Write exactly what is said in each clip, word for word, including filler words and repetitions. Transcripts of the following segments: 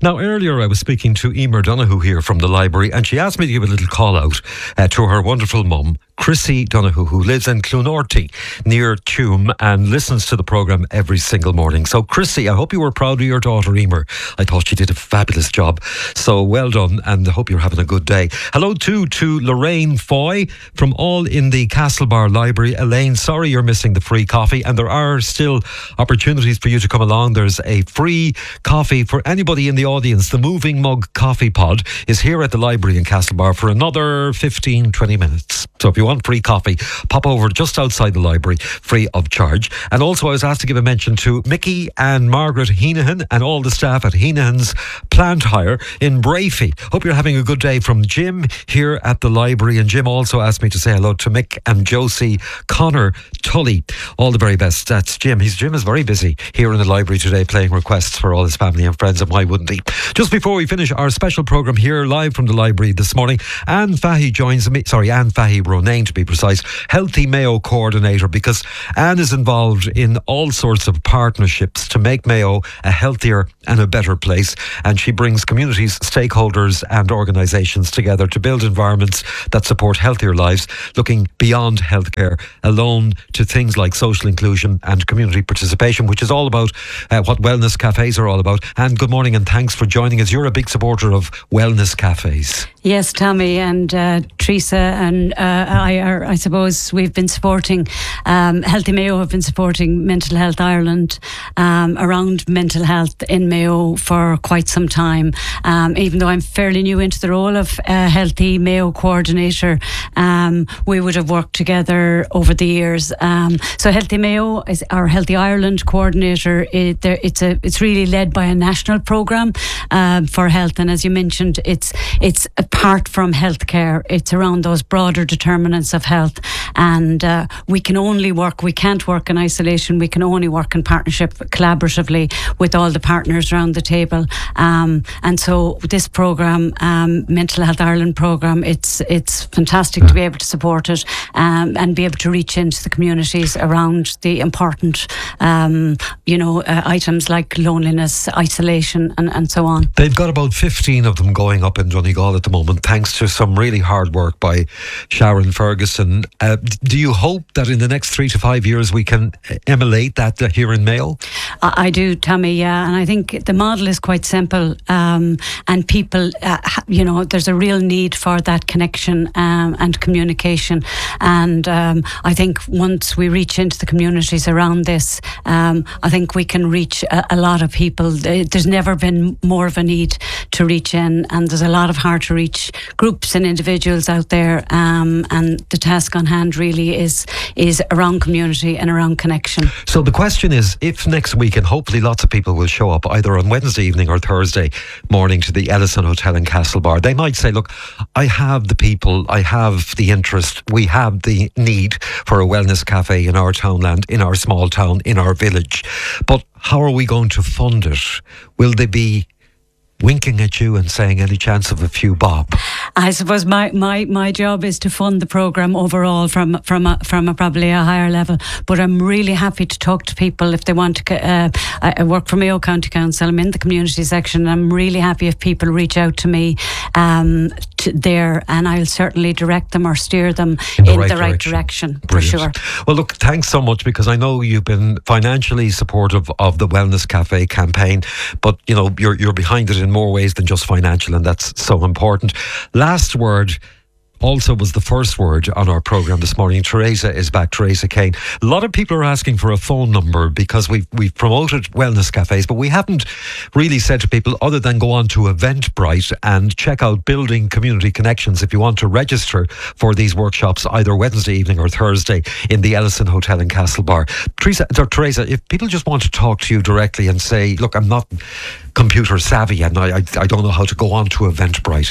Now, earlier I was speaking to Emer Donoghue here from the library, and she asked me to give a little call out uh, to her wonderful mum, Chrissy Donoghue, who lives in Clonarty near Tuam and listens to the programme every single morning. So, Chrissy, I hope you were proud of your daughter, Emer. I thought she did a fabulous job. So, well done, and I hope you're having a good day. Hello, too, to Lorraine Foy from all in the Castlebar Library. Elaine, sorry you're missing the free coffee, and there are still opportunities for you to come along. There's a free coffee for anybody in the audience. The Moving Mug Coffee Pod is here at the library in Castlebar for another fifteen, twenty minutes. So if you want free coffee, pop over just outside the library, free of charge. And also I was asked to give a mention to Mickey and Margaret Heenahan and all the staff at Heenahan's Plant Hire in Brafey. Hope you're having a good day, from Jim here at the library. And Jim also asked me to say hello to Mick and Josie Connor Tully. All the very best. That's Jim. He's Jim is very busy here in the library today, playing requests for all his family and friends, and why wouldn't he? Just before we finish our special programme here live from the library this morning, Anne Fahy joins me, sorry, Anne Fahy Ronayne to be precise, Healthy Mayo Coordinator, because Anne is involved in all sorts of partnerships to make Mayo a healthier and a better place, and she brings communities, stakeholders and organisations together to build environments that support healthier lives, looking beyond healthcare alone to things like social inclusion and community participation, which is all about uh, what wellness cafes are all about. And good morning and thanks for joining us. You're a big supporter of wellness cafes. Yes, Tommy and uh, Teresa and uh, I are, I suppose we've been supporting, um, Healthy Mayo have been supporting Mental Health Ireland um, around mental health in Mayo for quite some time. Um, even though I'm fairly new into the role of uh, Healthy Mayo Coordinator, um, we would have worked together over the years. Um, so Healthy Mayo is our Healthy Ireland Coordinator. It, there, it's a it's really led by a national programme um, for health, and as you mentioned, it's it's apart from healthcare. It's around those broader determinants of health, and uh, we can only work. We can't work in isolation. We can only work in partnership, collaboratively with all the partners around the table. Um, and so this programme, um, Mental Health Ireland programme, it's it's fantastic to be able to support it um, and be able to reach into the communities around the important, um, you know, uh, items like loneliness, isolation, and, and so on. They've got about fifteen of them going up in Donegal at the moment, thanks to some really hard work by Sharon Ferguson. Uh, do you hope that in the next three to five years we can emulate that uh, here in Mayo? I, I do, Tommy, yeah. And I think the model is quite simple, um, and people, uh, you know, there's a real need for that connection um, and communication. And um, I think once we reach into the communities around this, um, I think we can reach a, a lot of people. There's never been more of a need to reach in, and there's a lot of hard to reach groups and individuals out there, um, and the task on hand really is is around community and around connection. So the question is, if next week, and hopefully lots of people will show up either on Wednesday evening or Thursday morning to the Ellison Hotel in Castlebar, they might say, look, I have the people, I have the interest, we have the need for a wellness cafe in our townland, in our small town, in our village, but how are we going to fund it? Will they be winking at you and saying any chance of a few bob? I suppose my, my, my job is to fund the programme overall from from a, from a probably a higher level, but I'm really happy to talk to people if they want to. uh, I work for Mayo County Council, I'm in the community section, and I'm really happy if people reach out to me um, to there, and I'll certainly direct them or steer them in the, in right, the right direction, direction for sure. Well, look, thanks so much, because I know you've been financially supportive of the Wellness Cafe campaign, but you know you're you're behind it in more ways than just financial, and that's so important. Last word also was the first word on our programme this morning. Teresa is back, Teresa Kane. A lot of people are asking for a phone number because we've, we've promoted wellness cafes, but we haven't really said to people other than go on to Eventbrite and check out Building Community Connections if you want to register for these workshops either Wednesday evening or Thursday in the Ellison Hotel in Castlebar. Teresa, Teresa, if people just want to talk to you directly and say, look, I'm not computer savvy and I, I, I don't know how to go on to Eventbrite,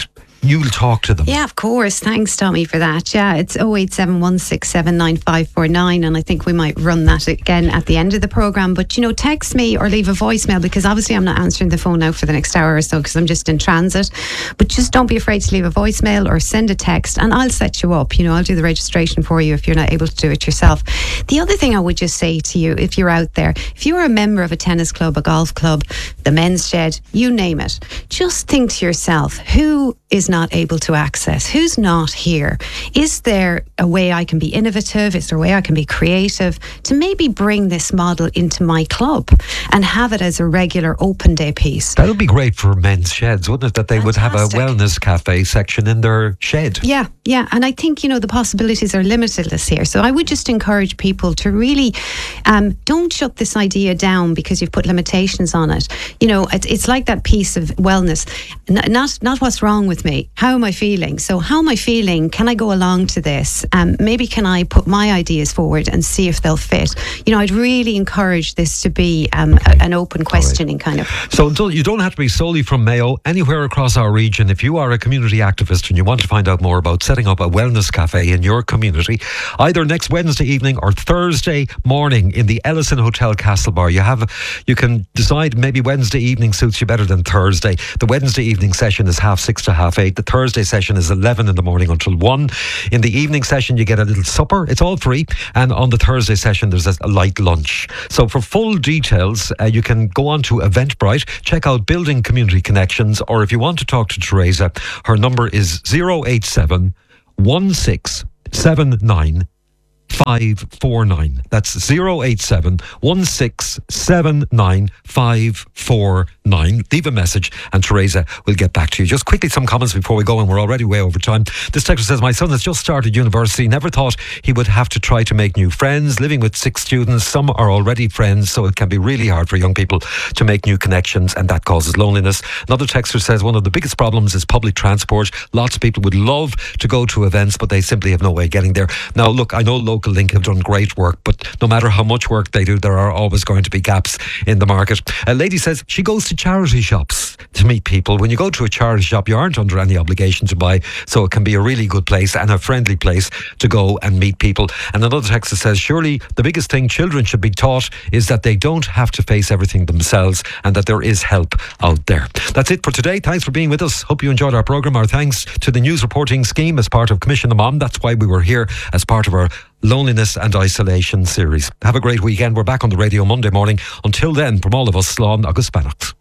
you'll talk to them. Yeah, of course. Thanks, Tommy, for that. Yeah, it's oh eight seven one six seven nine five four nine, and I think we might run that again at the end of the programme. But, you know, text me or leave a voicemail, because obviously I'm not answering the phone now for the next hour or so because I'm just in transit. But just don't be afraid to leave a voicemail or send a text, and I'll set you up. You know, I'll do the registration for you if you're not able to do it yourself. The other thing I would just say to you, if you're out there, if you're a member of a tennis club, a golf club, the men's shed, you name it, just think to yourself, who is not able to access? Who's not here? Is there a way I can be innovative? Is there a way I can be creative to maybe bring this model into my club and have it as a regular open day piece? That would be great for men's sheds, wouldn't it? That they Fantastic. would have a wellness cafe section in their shed. Yeah, yeah. And I think, you know, the possibilities are limitless here. So I would just encourage people to really um, don't shut this idea down because you've put limitations on it. You know, it, it's like that piece of wellness. N- not not what's wrong with me. How am I feeling? So how am I feeling? Can I go along to this? Um, maybe can I put my ideas forward and see if they'll fit? You know, I'd really encourage this to be um, a, an open questioning kind of. So don't, you don't have to be solely from Mayo. Anywhere across our region, if you are a community activist and you want to find out more about setting up a wellness cafe in your community, either next Wednesday evening or Thursday morning in the Ellison Hotel Castlebar, you have you can decide maybe Wednesday evening suits you better than Thursday. The Wednesday evening session is half six to half eight. The Thursday session is eleven in the morning until one. In the evening session, you get a little supper. It's all free. And on the Thursday session, there's a light lunch. So for full details, uh, you can go on to Eventbrite, check out Building Community Connections, or if you want to talk to Teresa, her number is zero eight seven one six seven nine five four nine. That's zero eight seven one six seven nine five four nine. Leave a message and Teresa will get back to you. Just quickly, some comments before we go, and we're already way over time. This texter says, my son has just started university, never thought he would have to try to make new friends, living with six students. Some are already friends, so it can be really hard for young people to make new connections, and that causes loneliness. Another texter says, one of the biggest problems is public transport. Lots of people would love to go to events, but they simply have no way of getting there. Now look, I know Local Link have done great work, but no matter how much work they do, there are always going to be gaps in the market. A lady says she goes to charity shops to meet people. When you go to a charity shop, you aren't under any obligation to buy, so it can be a really good place and a friendly place to go and meet people. And another texter says, surely the biggest thing children should be taught is that they don't have to face everything themselves and that there is help out there. That's it for today. Thanks for being with us. Hope you enjoyed our programme. Our thanks to the news reporting scheme as part of Commission the Mom. That's why we were here as part of our Loneliness and Isolation series. Have a great weekend. We're back on the radio Monday morning. Until then, from all of us, Slán agus Beannacht.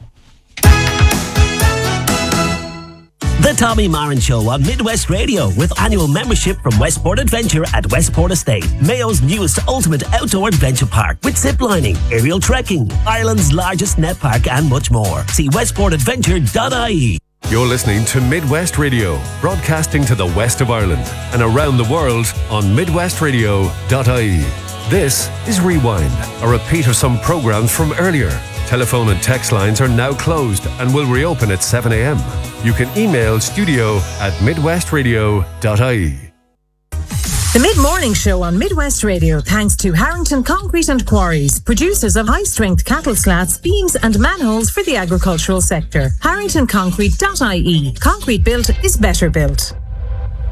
The Tommy Marin Show on Midwest Radio, with annual membership from Westport Adventure at Westport Estate, Mayo's newest ultimate outdoor adventure park, with ziplining, aerial trekking, Ireland's largest net park, and much more. See westport adventure dot I E. You're listening to Midwest Radio, broadcasting to the west of Ireland and around the world on midwest radio dot I E. This is Rewind, a repeat of some programmes from earlier. Telephone and text lines are now closed and will reopen at seven a.m. You can email studio at midwest radio dot I E. The Mid-Morning Show on Midwest Radio, thanks to Harrington Concrete and Quarries, producers of high-strength cattle slats, beams and manholes for the agricultural sector. harrington concrete dot I E. Concrete built is better built.